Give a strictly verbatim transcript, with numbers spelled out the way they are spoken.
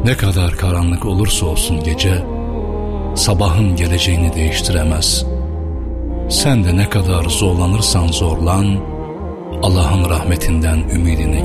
Ne kadar karanlık olursa olsun gece, sabahın geleceğini değiştiremez. Sen de ne kadar zorlanırsan zorlan, Allah'ın rahmetinden ümidini